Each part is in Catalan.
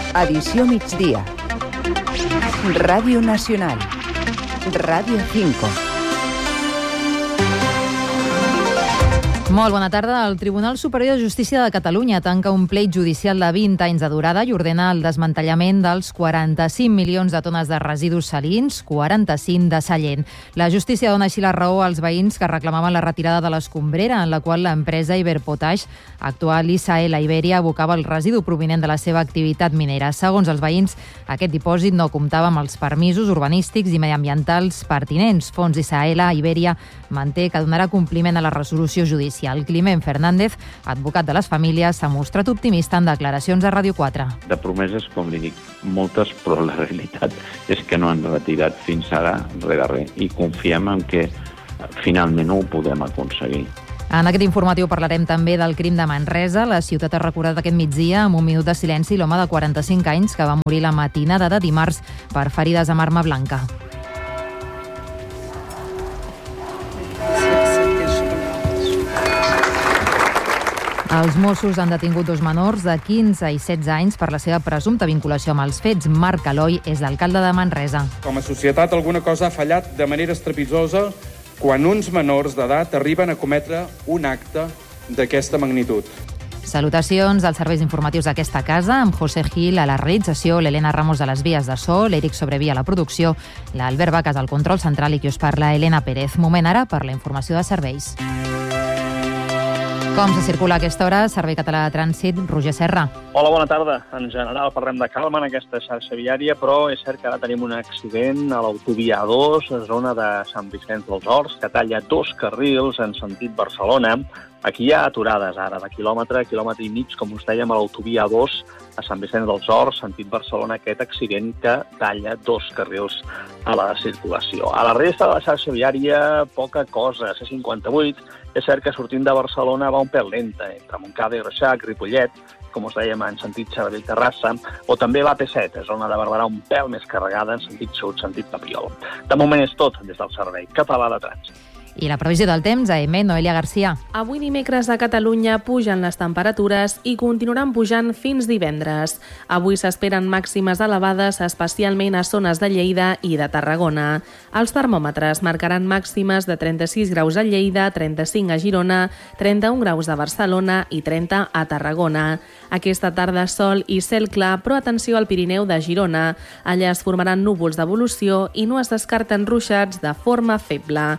Edició migdia. Ràdio Nacional. Ràdio 5. Molt bona tarda. El Tribunal Superior de Justícia de Catalunya tanca un pleit judicial de 20 anys de durada i ordena el desmantellament dels 45 milions de tones de residus salins, 45 de Sallent. La justícia dona així la raó als veïns que reclamaven la retirada de l'escombrera, en la qual l'empresa Iberpotash, actual ISAE Iberia, abocava el residu provinent de la seva activitat minera. Segons els veïns, aquest dipòsit no comptava amb els permisos urbanístics i mediambientals pertinents. Fons ISAE Iberia manté que donarà compliment a la resolució judicial. Climent Fernández, advocat de les famílies, s'ha mostrat optimista en declaracions a Ràdio 4. De promeses, com li dic, moltes, però la realitat és que no han retirat fins ara res. I confiem en que finalment ho podem aconseguir. En aquest informatiu parlarem també del crim de Manresa. La ciutat ha recordat aquest migdia amb un minut de silenci l'home de 45 anys que va morir la matinada de dimarts per ferides amb arma blanca. Els Mossos han detingut dos menors de 15 i 16 anys per la seva presumpta vinculació amb els fets. Marc Aloi és l'alcalde de Manresa. Com a societat, alguna cosa ha fallat de manera estrepitosa quan uns menors d'edat arriben a cometre un acte d'aquesta magnitud. Salutacions als serveis informatius d'aquesta casa, amb José Gil a la realització, l'Helena Ramos a les vies de so, l'Eric Sobreví a la producció, l'Albert Vacas al control central i qui us parla, Helena Pérez. Moment ara per la informació de serveis. Com se circula a aquesta hora? Servei Català de Trànsit, Roger Serra. Hola, bona tarda. En general parlem de calma en aquesta xarxa viària, però és cert que ara tenim un accident a l'autovia A2, a zona de Sant Vicenç dels Horts, que talla 2 carrils en sentit Barcelona. Aquí hi ha aturades ara de quilòmetre i mig, com us dèiem, a l'autovia A2 a Sant Vicenç dels Horts, sentit Barcelona, aquest accident que talla 2 carrils a la circulació. A la resta de la xarxa viària, poca cosa. C58, és cert que sortint de Barcelona va un pèl lenta, entre Montcada i Reixac, Ripollet, com us dèiem, en sentit Sabadell-Terrassa, o també l'AP7, zona de Barberà, un pèl més carregada en sentit sud, sentit Papiol. De moment és tot des del Servei Català de Trànsit. I la previsió del temps, a EME, Noelia Garcia. Avui dimecres a Catalunya pugen les temperatures i continuaran pujant fins divendres. Avui s'esperen màximes elevades, especialment a zones de Lleida i de Tarragona. Els termòmetres marcaran màximes de 36 graus a Lleida, 35 a Girona, 31 graus a Barcelona i 30 a Tarragona. Aquesta tarda sol i cel clar, però atenció al Pirineu de Girona. Allà es formaran núvols d'evolució i no es descarten ruixats de forma feble.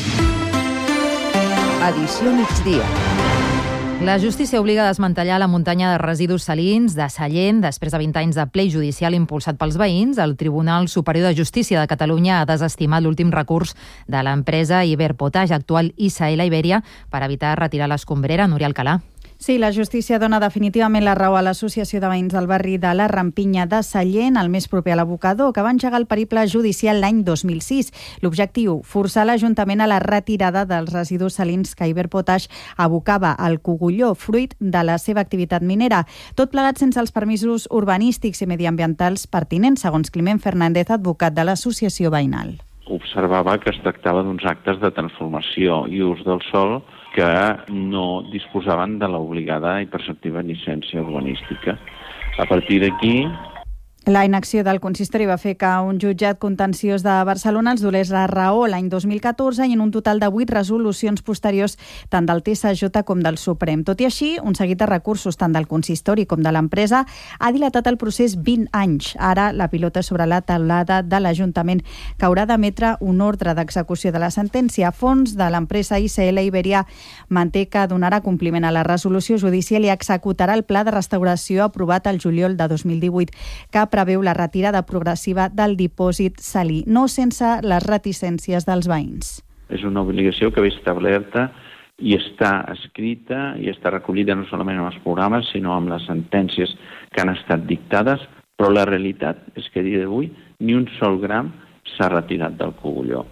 Edició migdia. La justícia obliga a desmantellar la muntanya de residus salins de Sallent. Després de 20 anys de pleit judicial impulsat pels veïns, el Tribunal Superior de Justícia de Catalunya ha desestimat l'últim recurs de l'empresa Iberpotash, actual ISAE Iberia, per evitar retirar l'escombrera. Núria Alcalà. Sí, la justícia dona definitivament la raó a l'Associació de Veïns del barri de la Rampinya de Sallent, el més proper a l'abocador, que va engegar el periple judicial l'any 2006. L'objectiu, forçar l'Ajuntament a la retirada dels residus salins que Iberpotash abocava al Cogulló, fruit de la seva activitat minera. Tot plegat sense els permisos urbanístics i mediambientals pertinents, segons Climent Fernández, advocat de l'Associació Veïnal. Observava que es tractava d'uns actes de transformació i ús del sòl que no disposaven de l'obligada i preceptiva llicència urbanística. A partir d'aquí, la inacció del consistori va fer que un jutjat contenciós de Barcelona els donés la raó l'any 2014 i en un total de 8 resolucions posteriors tant del TSJ com del Suprem. Tot i així, un seguit de recursos tant del consistori com de l'empresa ha dilatat el procés 20 anys. Ara la pilota sobre la taulada de l'Ajuntament, que haurà d'emetre un ordre d'execució de la sentència. Fons de l'empresa ISL Iberia manté que donarà compliment a la resolució judicial i executarà el pla de restauració aprovat el juliol de 2018, que preveu la retirada progressiva del dipòsit salí, no sense les reticències dels veïns. És una obligació que ve establerta i està escrita i està recollida no solament en els programes, sinó en les sentències que han estat dictades, però la realitat és que a dia d'avui ni un sol gram s'ha retirat del Cogulló.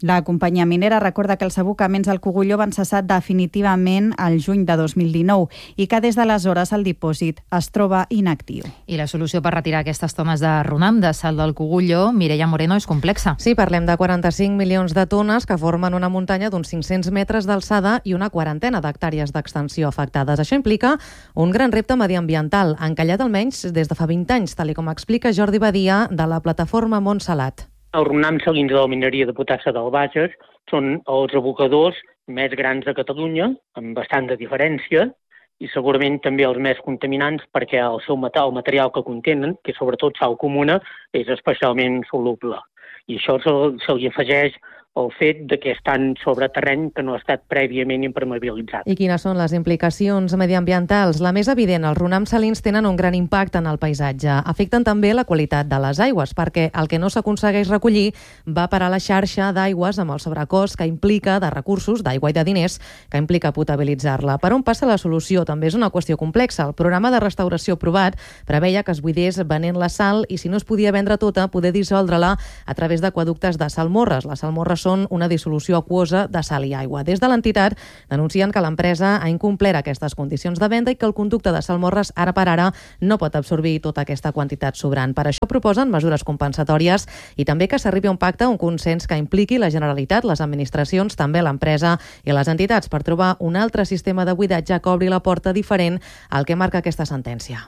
La companyia minera recorda que els abocaments al Cogulló van cessar definitivament al juny de 2019 i que des d'aleshores el dipòsit es troba inactiu. I la solució per retirar aquestes tones de runam de sal del Cogulló, Mireia Moreno, és complexa. Sí, parlem de 45 milions de tones que formen una muntanya d'uns 500 metres d'alçada i una quarantena d'hectàrees d'extensió afectades. Això implica un gran repte mediambiental, encallat almenys des de fa 20 anys, tal com explica Jordi Badia de la plataforma Montsalat. Els runams salins de la mineria de potassa del Bages són els abocadors més grans de Catalunya, amb bastant de diferència, i segurament també els més contaminants perquè el seu material que contenen, que sobretot sal comuna, és especialment soluble. I això se li afegeix el fet de que estan sobre terreny que no ha estat prèviament impermeabilitzat. I quines són les implicacions mediambientals? La més evident, els runams salins tenen un gran impacte en el paisatge. Afecten també la qualitat de les aigües, perquè el que no s'aconsegueix recollir va parar a la xarxa d'aigües amb el sobrecost que implica de recursos, d'aigua i de diners, que implica potabilitzar-la. Per on passa la solució? També és una qüestió complexa. El programa de restauració aprovat preveia que es buidés venent la sal i, si no es podia vendre tota, poder dissoldre-la a través d'aqueductes de salmorres. Les salmorres són una dissolució aquosa de sal i aigua. Des de l'entitat denuncien que l'empresa ha incomplert aquestes condicions de venda i que el conducte de salmorres ara per ara no pot absorbir tota aquesta quantitat sobrant. Per això proposen mesures compensatòries i també que s'arribi a un pacte, un consens que impliqui la Generalitat, les administracions, també l'empresa i les entitats per trobar un altre sistema de buidatge que obri la porta diferent al que marca aquesta sentència.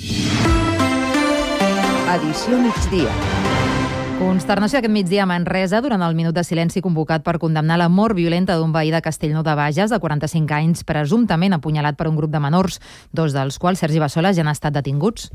Edició migdia. Consternació aquest migdia a Manresa durant el minut de silenci convocat per condemnar la mort violenta d'un veí de Castellnou de Bages de 45 anys, presumptament apunyalat per un grup de menors, dos dels quals, Sergi Bassola, ja han estat detinguts.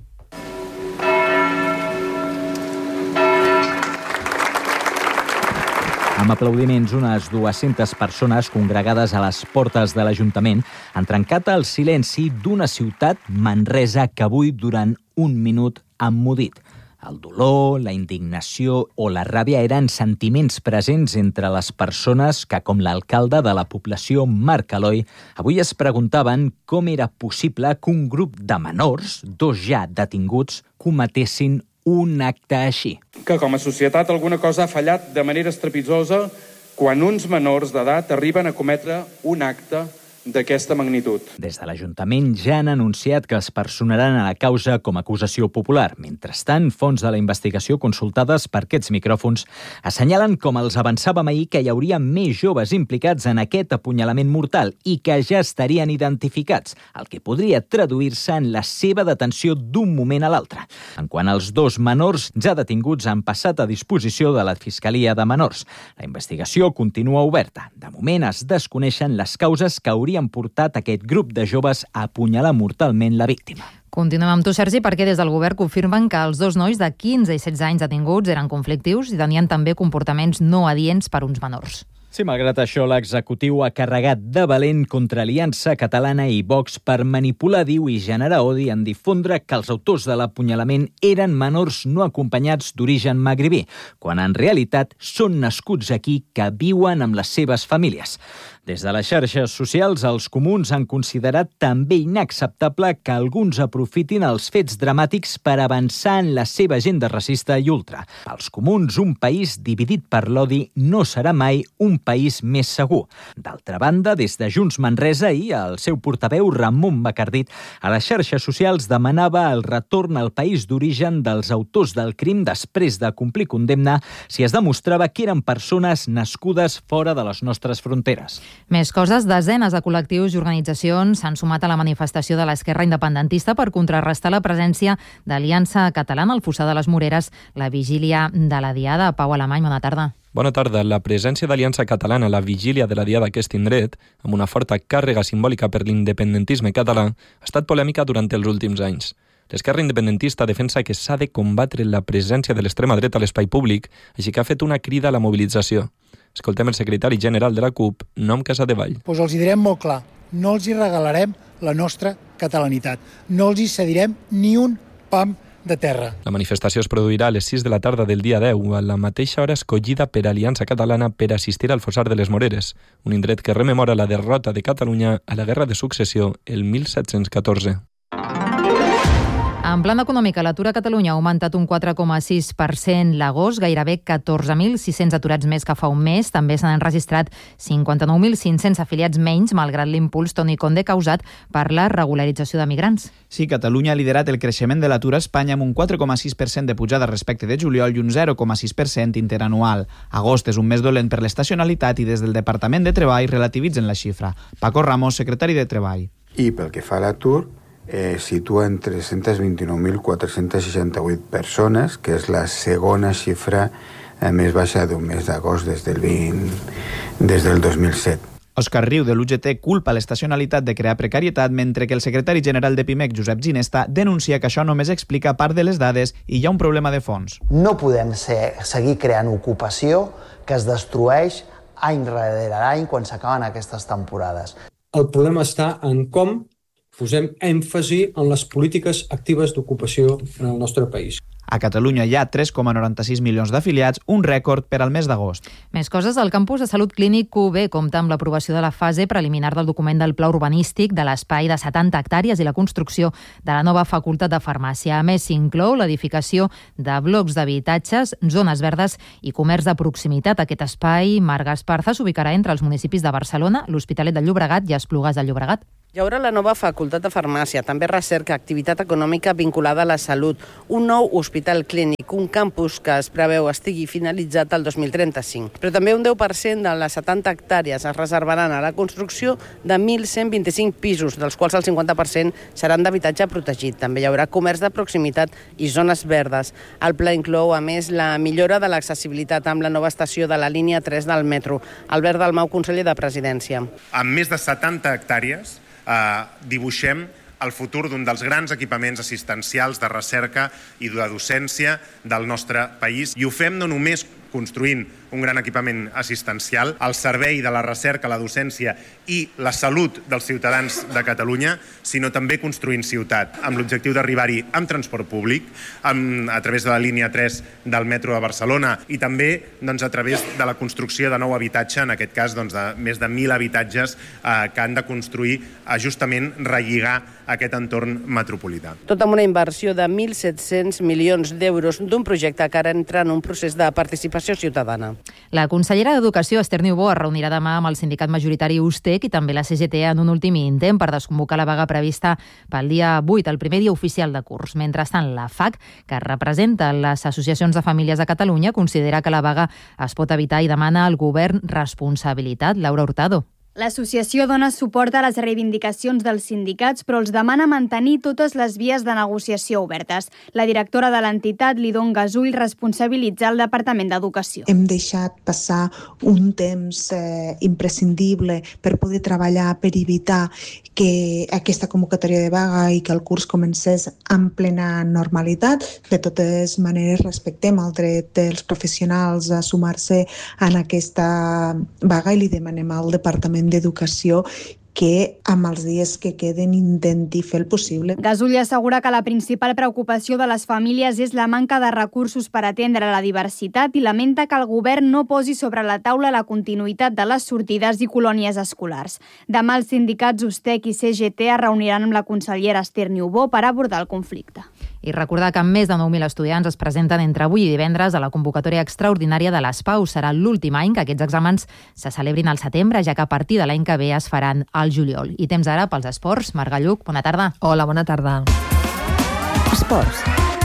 Amb aplaudiments, unes 200 persones congregades a les portes de l'Ajuntament han trencat el silenci d'una ciutat, Manresa, que avui durant un minut ha emmudit. El dolor, la indignació o la ràbia eren sentiments presents entre les persones que, com l'alcalde de la població, Marc Eloi, avui es preguntaven com era possible que un grup de menors, dos ja detinguts, cometessin un acte així. Que com a societat alguna cosa ha fallat de manera estrepitosa quan uns menors d'edat arriben a cometre un acte d'aquesta magnitud. Des de l'Ajuntament ja han anunciat que es personaran a la causa com a acusació popular. Mentrestant, fonts de la investigació consultades per aquests micròfons assenyalen, com els avançàvem ahir, que hi hauria més joves implicats en aquest apunyalament mortal i que ja estarien identificats, el que podria traduir-se en la seva detenció d'un moment a l'altre. En quant als dos menors ja detinguts, han passat a disposició de la Fiscalia de Menors. La investigació continua oberta. De moment es desconeixen les causes que haurien portat aquest grup de joves a apunyalar mortalment la víctima. Continuem amb tu, Sergi, perquè des del govern confirmen que els dos nois de 15 i 16 anys detinguts eren conflictius i tenien també comportaments no adients per uns menors. Sí, malgrat això, l'executiu ha carregat de valent contra Aliança Catalana i Vox per manipular, diu, i generar odi en difondre que els autors de l'apunyalament eren menors no acompanyats d'origen magribí, quan en realitat són nascuts aquí que viuen amb les seves famílies. Des de les xarxes socials, els comuns han considerat també inacceptable que alguns aprofitin els fets dramàtics per avançar en la seva agenda racista i ultra. Pels comuns, un país dividit per l'odi no serà mai un país més segur. D'altra banda, des de Junts Manresa i el seu portaveu Ramon Bacardit a les xarxes socials demanava el retorn al país d'origen dels autors del crim després de complir condemna si es demostrava que eren persones nascudes fora de les nostres fronteres. Més coses, desenes de col·lectius i organitzacions s'han sumat a la manifestació de l'esquerra independentista per contrarrestar la presència d'Aliança Catalana al Fossar de les Moreres, la vigília de la Diada. Pau Alemany, bona tarda. Bona tarda. La presència d'Aliança Catalana a la vigília de la Diada d'aquest indret, amb una forta càrrega simbòlica per l'independentisme català, ha estat polèmica durant els últims anys. L'esquerra independentista defensa que s'ha de combatre la presència de l'extrema dreta a l'espai públic, així que ha fet una crida a la mobilització. Escoltem el secretari general de la CUP, Nom Casadevall. Doncs els hi direm molt clar, no els hi regalarem la nostra catalanitat, no els hi cedirem ni un pam de terra. La manifestació es produirà a les 6 de la tarda del dia 10, a la mateixa hora escollida per Aliança Catalana per assistir al Fossar de les Moreres, un indret que rememora la derrota de Catalunya a la Guerra de Successió el 1714. En plan econòmic, l'atur a Catalunya ha augmentat un 4,6% l'agost, gairebé 14.600 aturats més que fa un mes. També s'han enregistrat 59.500 afiliats menys, malgrat l'impuls Toni Conde causat per la regularització de migrants. Sí, Catalunya ha liderat el creixement de l'atur a Espanya amb un 4,6% de pujada respecte de juliol i un 0,6% interanual. Agost és un mes dolent per l'estacionalitat i des del Departament de Treball relativitzen la xifra. Paco Ramos, secretari de Treball. I pel que fa a l'atur, situa en 329.468 persones, que és la segona xifra més baixa d'un mes d'agost des del 2007. Òscar Riu, de l'UGT, culpa l'estacionalitat de crear precarietat, mentre que el secretari general de PIMEC, Josep Ginesta, denuncia que això només explica part de les dades i hi ha un problema de fons. No podem seguir creant ocupació que es destrueix any rere any quan s'acaben aquestes temporades. El problema està en com posem èmfasi en les polítiques actives d'ocupació en el nostre país. A Catalunya hi ha 3,96 milions d'afiliats, un rècord per al mes d'agost. Més coses, el campus de Salut Clínic QB compta amb l'aprovació de la fase preliminar del document del pla urbanístic de l'espai de 70 hectàrees i la construcció de la nova facultat de farmàcia. A més, s'inclou l'edificació de blocs d'habitatges, zones verdes i comerç de proximitat. Aquest espai, Marga Esparza, s'ubicarà entre els municipis de Barcelona, l'Hospitalet de Llobregat i Esplugues de Llobregat. Hi haurà la nova facultat de farmàcia, també recerca, activitat econòmica vinculada a la salut, un nou hospital clínic, un campus que es preveu estigui finalitzat el 2035. Però també un 10% de les 70 hectàrees es reservaran a la construcció de 1.125 pisos, dels quals el 50% seran d'habitatge protegit. També hi haurà comerç de proximitat i zones verdes. El pla inclou, a més, la millora de l'accessibilitat amb la nova estació de la línia 3 del metro. Albert Dalmau, conseller de Presidència. Amb més de 70 hectàrees, dibuixem el futur d'un dels grans equipaments assistencials de recerca i de docència del nostre país. I ho fem no només construint un gran equipament assistencial al servei de la recerca, la docència i la salut dels ciutadans de Catalunya, sinó també construint ciutat, amb l'objectiu d'arribar-hi amb transport públic, a través de la línia 3 del metro de Barcelona i també a través de la construcció de nou habitatge, en aquest cas de més de 1.000 habitatges que han de construir justament relligar aquest entorn metropolità. Tot amb una inversió de 1.700 milions d'euros d'un projecte que ara entra en un procés de participació ciutadana. La consellera d'Educació, Esther Niubó, es reunirà demà amb el sindicat majoritari USTEC i també la CGT en un últim intent per desconvocar la vaga prevista pel dia 8, el primer dia oficial de curs. Mentrestant, la FAC, que representa les associacions de famílies de Catalunya, considera que la vaga es pot evitar i demana al govern responsabilitat. Laura Hurtado. L'associació dona suport a les reivindicacions dels sindicats, però els demana mantenir totes les vies de negociació obertes. La directora de l'entitat, Lidon Gasull, responsabilitza el Departament d'Educació. Hem deixat passar un temps imprescindible per poder treballar, per evitar que aquesta convocatòria de vaga i que el curs comencés en plena normalitat. De totes maneres, respectem el dret dels professionals a sumar-se en aquesta vaga i li demanem al Departament d'Educació que amb els dies que queden intenti fer el possible. Gasull assegura que la principal preocupació de les famílies és la manca de recursos per atendre la diversitat i lamenta que el govern no posi sobre la taula la continuïtat de les sortides i colònies escolars. Demà els sindicats USTEC i CGT es reuniran amb la consellera Esther Niubó per abordar el conflicte. I recordar que més de 9.000 estudiants es presenten entre avui i divendres a la convocatòria extraordinària de les PAU. Serà l'últim any que aquests exàmens se celebrin al setembre, ja que a partir de l'any que ve es faran al juliol. I temps ara pels esports. Marga Lluc, bona tarda. Hola, bona tarda. Esports.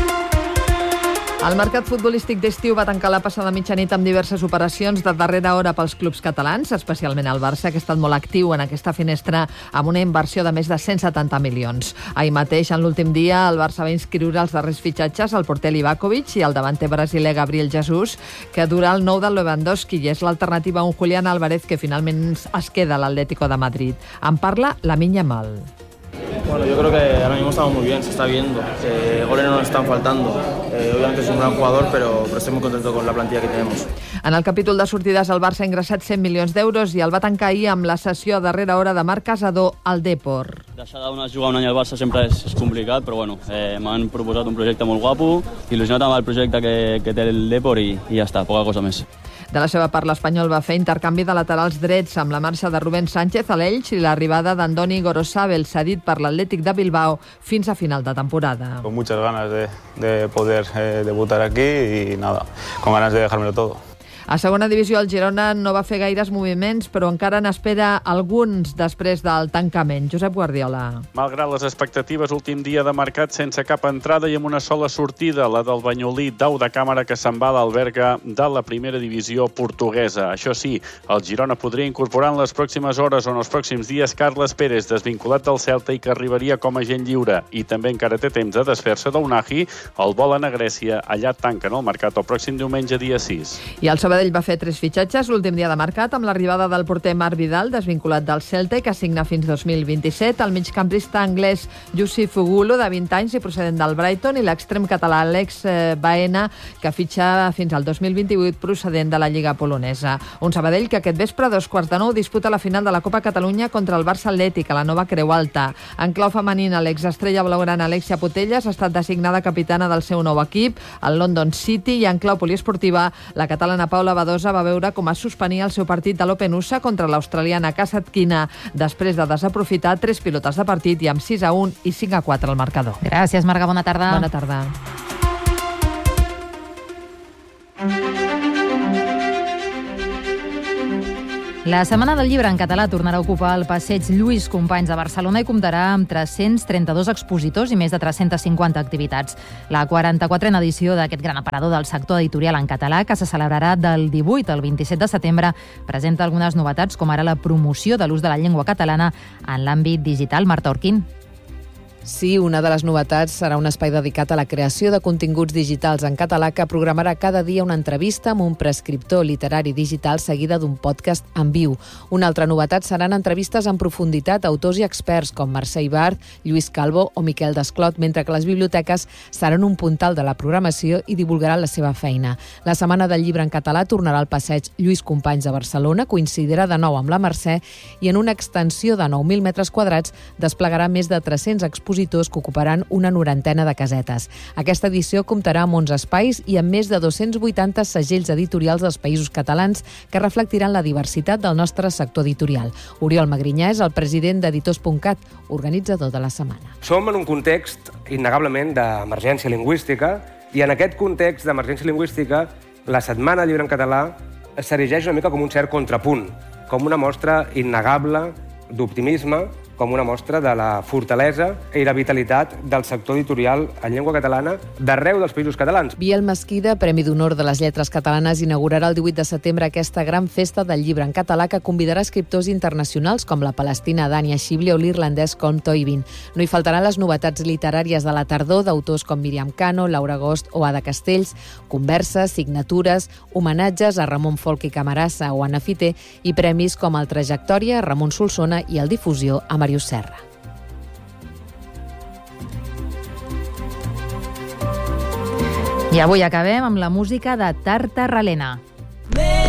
El mercat futbolístic d'estiu va tancar la passada mitjanit amb diverses operacions de darrera hora pels clubs catalans, especialment el Barça, que ha estat molt actiu en aquesta finestra amb una inversió de més de 170 milions. Ahir mateix, en l'últim dia, el Barça va inscriure els darrers fitxatges, el porter Livakovic i el davanter brasiler Gabriel Jesus, que durà el nou del Lewandowski i és l'alternativa a un Julián Álvarez que finalment es queda a l'Atlético de Madrid. En parla Lamine Yamal. Bueno, yo creo que ahora mismo estamos muy bien, se está viendo, goles no nos están faltando. Obviamente es un gran jugador, pero estoy muy contento con la plantilla que tenemos. En el capítol de sortides, el Barça ha ingressat 100 milions d'euros i el va tancar ahir amb la sessió a darrera hora de Marc Casador al Depor. Deixar de jugar un any al Barça sempre és complicat, però bueno, m'han proposat un projecte molt guapo, il·lusionat amb el projecte que té el Depor i ja està, poca cosa més. De la seva part, l'Espanyol va fer intercanvi de laterals drets amb la marxa de Rubén Sánchez a l'Elx i l'arribada d'Andoni Gorosabel, cedit per l'Atlètic de Bilbao fins a final de temporada. Con muchas ganas de poder debutar aquí y nada, con ganas de dejármelo todo. A segona divisió, el Girona no va fer gaires moviments, però encara n'espera alguns després del tancament. Josep Guardiola. Malgrat les expectatives, últim dia de mercat sense cap entrada i amb una sola sortida, la del banyolí Dau de Càmera, que se'n va a l'alberga de la primera divisió portuguesa. Això sí, el Girona podria incorporar en les pròximes hores o en els pròxims dies Carles Pérez, desvinculat del Celta i que arribaria com a agent lliure. I també encara té temps de desfer-se d'Unahi. El volen a Grècia. Allà tanquen el mercat el pròxim diumenge, dia 6. I el Sabadell va fer 3 fitxatges l'últim dia de mercat amb l'arribada del porter Marc Vidal, desvinculat del Celta i que signa fins 2027, el migcampista anglès Youssouf Ugulo, de 20 anys i procedent del Brighton, i l'extrem català Alex Baena, que fitxa fins al 2028 procedent de la Lliga polonesa. Un Sabadell que aquest vespre a 8:45 disputa la final de la Copa Catalunya contra el Barça Atlètic a la nova Creu Alta. En clau femenina, l'exestrella blaugrana Alexia Putellas ha estat designada capitana del seu nou equip, el London City, i en clau poliesportiva, la catalana Paula Badosa va veure com es suspenia el seu partit de l'Open USA contra l'australiana Kasatkina després de desaprofitar 3 pilotes de partit i amb 6-1 i 5-4 al marcador. Gràcies, Marga. Bona tarda. Bona tarda. La Setmana del Llibre en català tornarà a ocupar el passeig Lluís Companys de Barcelona i comptarà amb 332 expositors i més de 350 activitats. La 44a edició d'aquest gran aparador del sector editorial en català, que se celebrarà del 18 al 27 de setembre, presenta algunes novetats, com ara la promoció de l'ús de la llengua catalana en l'àmbit digital. Marta Orquín. Sí, una de les novetats serà un espai dedicat a la creació de continguts digitals en català que programarà cada dia una entrevista amb un prescriptor literari digital seguida d'un podcast en viu. Una altra novetat seran entrevistes en profunditat a autors i experts com Mercè Ibart, Lluís Calvo o Miquel Desclot, mentre que les biblioteques seran un puntal de la programació i divulgaran la seva feina. La Setmana del Llibre en català tornarà al passeig Lluís Companys de Barcelona, coincidirà de nou amb la Mercè i en una extensió de 9.000 metres quadrats desplegarà més de 300 expositors que ocuparan una 90 de casetes. Aquesta edició comptarà amb 11 espais i amb més de 280 segells editorials dels països catalans que reflectiran la diversitat del nostre sector editorial. Oriol Magrinyà és el president d'Editors.cat, organitzador de la setmana. Som en un context innegablement d'emergència lingüística i en aquest context d'emergència lingüística la Setmana del Llibre en català s'erigeix una mica com un cert contrapunt, com una mostra innegable d'optimisme, com una mostra de la fortalesa i la vitalitat del sector editorial en llengua catalana d'arreu dels països catalans. Biel Mesquida, Premi d'Honor de les Lletres Catalanes, inaugurarà el 18 de setembre aquesta gran festa del llibre en català que convidarà escriptors internacionals com la palestina Dania Schible o l'irlandès Colm Toibin. No hi faltaran les novetats literàries de la tardor d'autors com Míriam Cano, Laura Agost o Ada Castells, converses, signatures, homenatges a Ramon Folch i Camarasa o Anna Fité i premis com el Trajectòria, Ramon Solsona i el Difusió a Màrius Serra. I avui acabem amb la música de Tartarralena.